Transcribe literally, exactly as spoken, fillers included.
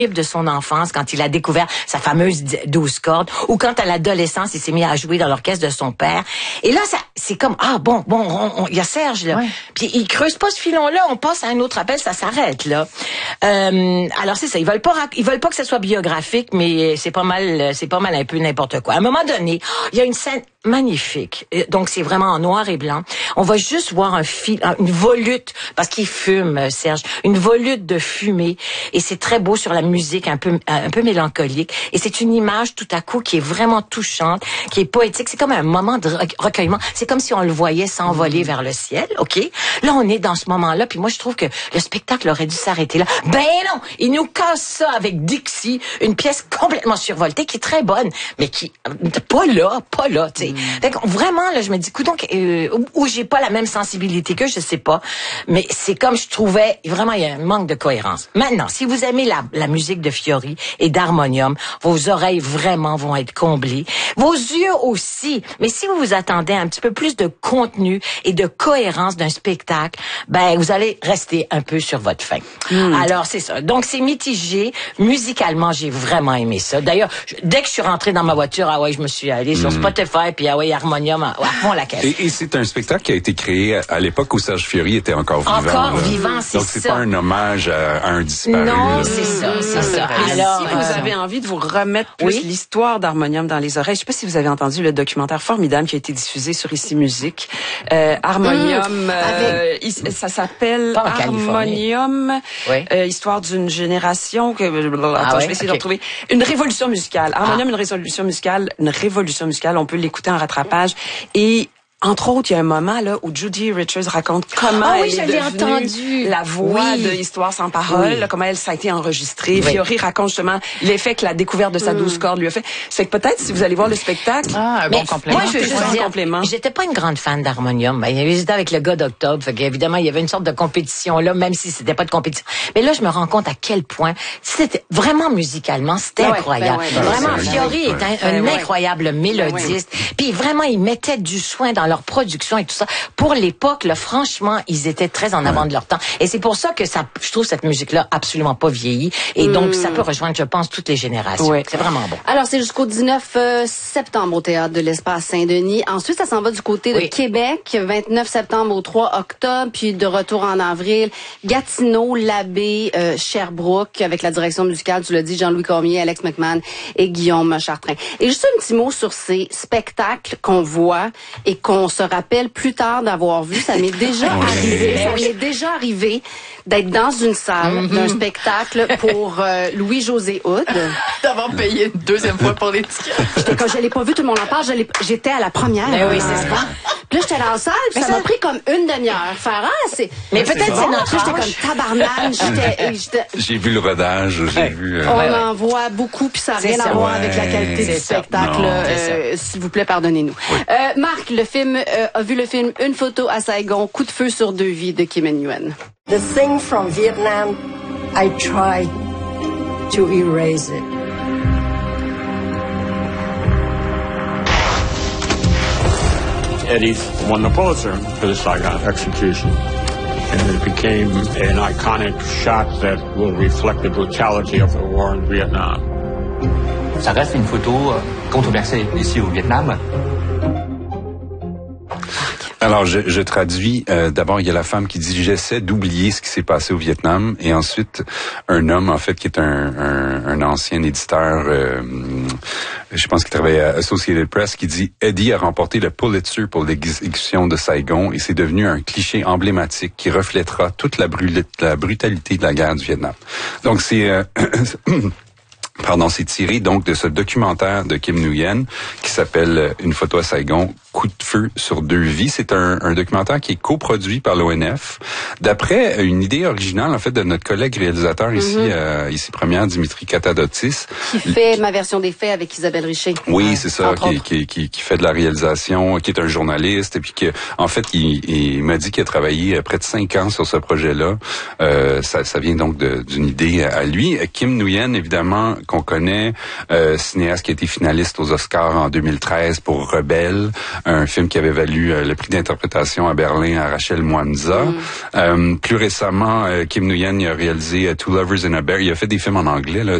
de son enfance quand il a découvert sa fameuse douze cordes, ou quand à l'adolescence il s'est mis à jouer dans l'orchestre de son père. Et là, ça, c'est comme ah bon, bon, il y a Serge là. Ouais. Puis il creuse pas ce filon-là, on passe à un autre appel, ça s'arrête là. Euh, alors c'est ça, ils veulent pas, ils veulent pas que ce soit biographique, mais c'est pas mal, c'est pas mal un peu n'importe quoi. À un moment donné, il y a une scène magnifique. Donc c'est vraiment en noir et blanc. On va juste voir un fil, une volute parce qu'il fume, Serge, une volute de fumée, et c'est très beau sur la musique un peu un peu mélancolique, et c'est une image tout à coup qui est vraiment touchante, qui est poétique. C'est comme un moment de recueillement. C'est comme si on le voyait s'envoler mmh. vers le ciel. Ok. Là on est dans ce moment-là, puis moi je trouve que le spectacle aurait dû s'arrêter là. Ben non, il nous casse ça avec Dixie, une pièce complètement survoltée qui est très bonne, mais qui pas là, pas là. Tu sais. Mmh. Donc vraiment là, je me dis, donc euh, où j'ai pas la même sensibilité que je sais pas, mais c'est comme je trouvais vraiment il y a un manque de cohérence. Maintenant, si vous aimez la, la musique de Fiori et d'harmonium, vos oreilles vraiment vont être comblées, vos yeux aussi. Mais si vous vous attendez à un petit peu plus de contenu et de cohérence d'un spectacle, ben vous allez rester un peu sur votre faim. Mmh. Alors c'est ça. Donc c'est mitigé. Musicalement, j'ai vraiment aimé ça. D'ailleurs, je, dès que je suis rentrée dans ma voiture, ah ouais, je me suis allée mmh. sur Spotify, puis ah ouais, harmonium, à fond la caisse. Et, et c'est un spectacle qui a été créé à, à l'époque où Serge Fiori était encore vivant. Encore là. vivant, c'est ça. Donc c'est pas un hommage à, à un disparu. Non, là. c'est ça, c'est ça. Alors, si vous avez envie de vous remettre plus oui? l'histoire d'harmonium dans les oreilles, je sais pas si vous avez entendu le documentaire formidable qui a été diffusé sur Ici Musique. Euh, harmonium, mmh, euh, il, ça s'appelle Harmonium, oui. euh, histoire d'une génération que attends, ah, je vais ouais? essayer okay. de retrouver une révolution musicale. Harmonium, ah. une révolution musicale, une révolution musicale. On peut l'écouter en rattrapage et entre autres, il y a un moment là où Judy Richards raconte comment oh, oui, elle est devenue entendu. la voix oui. de Histoire sans parole, oui. là, comment elle ça a été enregistrée. Oui. Fiori raconte justement l'effet que la découverte de sa douze cordes lui a fait. C'est que peut-être si vous allez voir le spectacle, ah, un bon complément. Moi, je veux juste dire, complément. J'étais pas une grande fan d'harmonium. Il avait hésité avec le gars d'Octobre, fait qu'évidemment il y avait une sorte de compétition là, même si c'était pas de compétition. Mais là, je me rends compte à quel point c'était vraiment musicalement, c'était ouais, incroyable. Ben ouais, ben vraiment, ouais, Fiori ouais, est un, un ben incroyable ouais. mélodiste. Ben puis vraiment, il mettait du soin dans leur production et tout ça. Pour l'époque, là, franchement, ils étaient très en avant ouais. de leur temps. Et c'est pour ça que ça, je trouve cette musique-là absolument pas vieillie. Et mm. donc, ça peut rejoindre, je pense, toutes les générations. Ouais. C'est vraiment bon. Alors, c'est jusqu'au dix-neuf euh, septembre au Théâtre de l'Espace Saint-Denis. Ensuite, ça s'en va du côté oui. de Québec, vingt-neuf septembre au trois octobre, puis de retour en avril, Gatineau, Labbé, euh, Sherbrooke, avec la direction musicale, tu l'as dit, Jean-Louis Cormier, Alex McMahon et Guillaume Chartrain. Et juste un petit mot sur ces spectacles qu'on voit et qu'on se rappelle plus tard d'avoir vu. Ça m'est déjà arrivé. Ça m'est déjà arrivé d'être dans une salle mm-hmm. d'un spectacle pour euh, Louis-José Hood. D'avoir payé une deuxième fois pour les tickets. J'étais, quand je l'ai pas vu, tout le monde en parle, j'étais à la première. Mais oui, c'est ça. Puis là, j'étais dans la salle, puis ça m'a pris comme une demi-heure. Faire, ah, c'est... Mais peut-être c'est, c'est notre J'étais comme tabarnane. J'étais, j'étais... J'ai vu le rodage, j'ai ouais. vu... Euh... On ouais, en ouais. voit beaucoup, puis ça n'a rien à voir ouais. avec la qualité c'est du ça. spectacle. Euh, s'il vous plaît, pardonnez-nous. Oui. Euh, Marc, le film, euh, a vu le film Une photo à Saigon, Coup de feu sur deux vies de Kim Nguyen. The thing from Vietnam, I try to erase it. Eddie won the Pulitzer for the Saigon execution. And it became an iconic shot that will reflect the brutality of the war in Vietnam. Ça reste une photo controversée ici au Vietnam. Alors, je, je traduis. Euh, d'abord, il y a la femme qui dit « J'essaie d'oublier ce qui s'est passé au Vietnam ». Et ensuite, un homme, en fait, qui est un, un, un ancien éditeur, euh, je pense qu'il travaillait à Associated Press, qui dit « Eddie a remporté le Pulitzer pour l'exécution de Saigon et c'est devenu un cliché emblématique qui reflètera toute la, brûl- la brutalité de la guerre du Vietnam ». Donc, c'est... Euh, Pardon, c'est tiré donc de ce documentaire de Kim Nguyen qui s'appelle Une photo à Saigon, Coup de feu sur deux vies. C'est un, un documentaire qui est coproduit par l'O N F d'après une idée originale en fait de notre collègue réalisateur ici, mm-hmm. euh, ici première, Dimitri Katadotis. Qui fait Ma version des faits avec Isabelle Richer. Oui, c'est ça, qui, qui, qui, qui fait de la réalisation, qui est un journaliste et puis que en fait il, il m'a dit qu'il a travaillé près de cinq ans sur ce projet-là. Euh, ça, ça vient donc de, d'une idée à lui. Kim Nguyen, évidemment, qu'on connaît, euh, cinéaste qui a été finaliste aux Oscars en deux mille treize pour Rebelle. un film qui avait valu euh, le prix d'interprétation à Berlin à Rachel Mwanza. Mm. Euh, plus récemment, euh, Kim Nguyen il a réalisé uh, Two Lovers and a Bear. Il a fait des films en anglais, là.